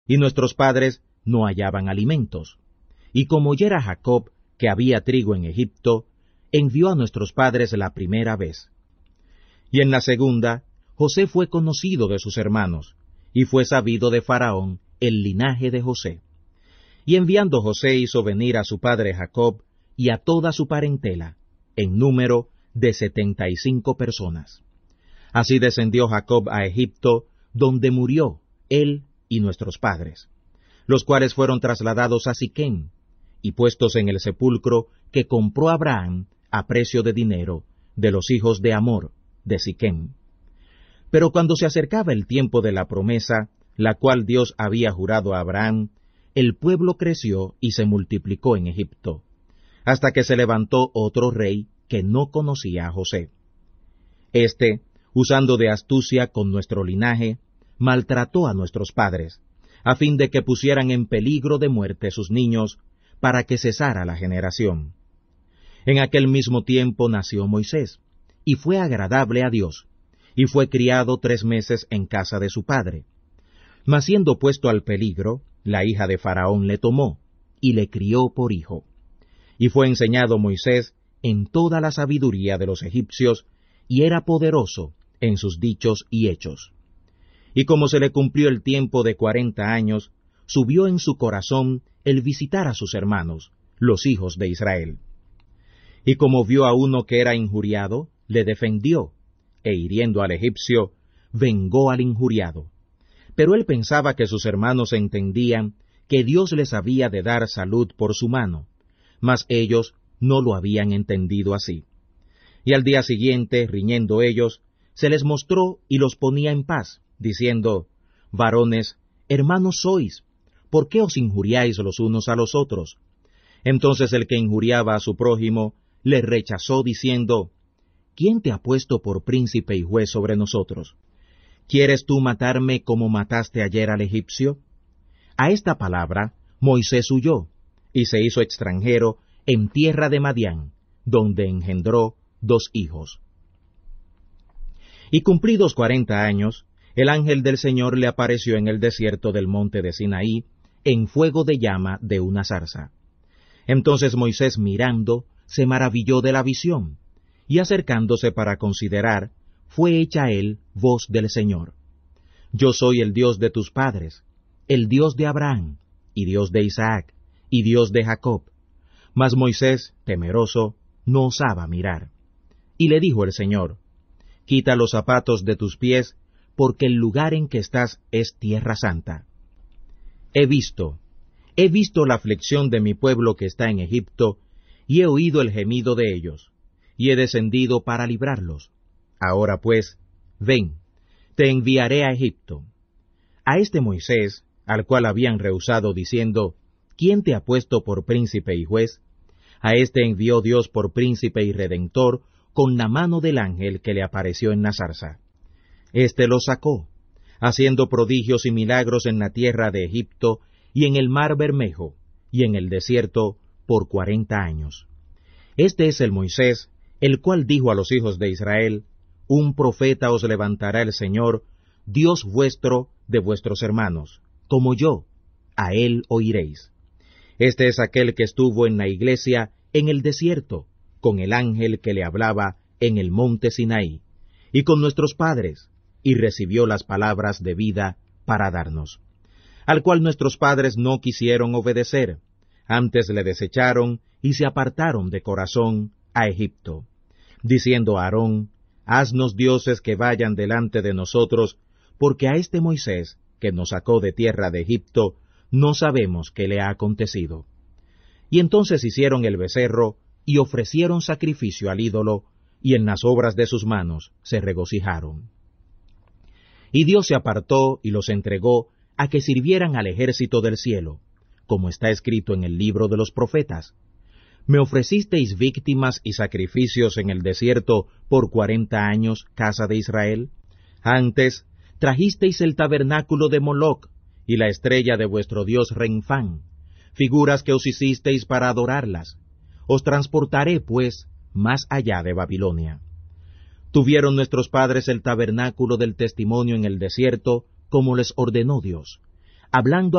y nuestros padres no hallaban alimentos. Y como oyera Jacob que había trigo en Egipto, envió a nuestros padres la primera vez. Y en la segunda, José fue conocido de sus hermanos, y fue sabido de Faraón el linaje de José. Y enviando José hizo venir a su padre Jacob y a toda su parentela, en número de 75 personas. Así descendió Jacob a Egipto, donde murió él y nuestros padres, los cuales fueron trasladados a Siquem, y puestos en el sepulcro que compró Abraham a precio de dinero de los hijos de Hamor, de Siquem. Pero cuando se acercaba el tiempo de la promesa, la cual Dios había jurado a Abraham, el pueblo creció y se multiplicó en Egipto, hasta que se levantó otro rey que no conocía a José. Este, usando de astucia con nuestro linaje, maltrató a nuestros padres, a fin de que pusieran en peligro de muerte sus niños, para que cesara la generación. En aquel mismo tiempo nació Moisés, y fue agradable a Dios, y fue criado 3 meses en casa de su padre. Mas siendo puesto al peligro, la hija de Faraón le tomó, y le crió por hijo. Y fue enseñado Moisés en toda la sabiduría de los egipcios, y era poderoso en sus dichos y hechos. Y como se le cumplió el tiempo de 40 años, subió en su corazón el visitar a sus hermanos, los hijos de Israel. Y como vio a uno que era injuriado, le defendió, e hiriendo al egipcio, vengó al injuriado. Pero él pensaba que sus hermanos entendían que Dios les había de dar salud por su mano, mas ellos no lo habían entendido así. Y al día siguiente, riñendo ellos, se les mostró y los ponía en paz, diciendo: Varones, hermanos sois, ¿por qué os injuriáis los unos a los otros? Entonces el que injuriaba a su prójimo le rechazó, diciendo: ¿Quién te ha puesto por príncipe y juez sobre nosotros? ¿Quieres tú matarme como mataste ayer al egipcio? A esta palabra Moisés huyó, y se hizo extranjero en tierra de Madián, donde engendró 2 hijos. Y cumplidos 40 años, el ángel del Señor le apareció en el desierto del monte de Sinaí, en fuego de llama de una zarza. Entonces Moisés, mirando, se maravilló de la visión, y acercándose para considerar, fue hecha a él voz del Señor: Yo soy el Dios de tus padres, el Dios de Abraham, y Dios de Isaac, y Dios de Jacob. Mas Moisés, temeroso, no osaba mirar. Y le dijo el Señor: Quita los zapatos de tus pies, porque el lugar en que estás es tierra santa. He visto la aflicción de mi pueblo que está en Egipto, y he oído el gemido de ellos, y he descendido para librarlos. Ahora pues, ven, te enviaré a Egipto. A este Moisés, al cual habían rehusado diciendo: ¿Quién te ha puesto por príncipe y juez? A este envió Dios por príncipe y redentor, con la mano del ángel que le apareció en la zarza. Este lo sacó, haciendo prodigios y milagros en la tierra de Egipto, y en el mar Bermejo, y en el desierto por 40 años. Este es el Moisés, el cual dijo a los hijos de Israel: Un profeta os levantará el Señor, Dios vuestro de vuestros hermanos, como yo, a él oiréis. Este es aquel que estuvo en la iglesia en el desierto, con el ángel que le hablaba en el monte Sinaí, y con nuestros padres, y recibió las palabras de vida para darnos, al cual nuestros padres no quisieron obedecer, antes le desecharon y se apartaron de corazón a Egipto, diciendo a Aarón: Haznos dioses que vayan delante de nosotros, porque a este Moisés, que nos sacó de tierra de Egipto, no sabemos qué le ha acontecido. Y entonces hicieron el becerro, y ofrecieron sacrificio al ídolo, y en las obras de sus manos se regocijaron. Y Dios se apartó y los entregó a que sirvieran al ejército del cielo, como está escrito en el libro de los profetas: Me ofrecisteis víctimas y sacrificios en el desierto por 40 años, casa de Israel. Antes trajisteis el tabernáculo de Moloc y la estrella de vuestro dios Renfán, figuras que os hicisteis para adorarlas. Os transportaré, pues, más allá de Babilonia. Tuvieron nuestros padres el tabernáculo del testimonio en el desierto, como les ordenó Dios, hablando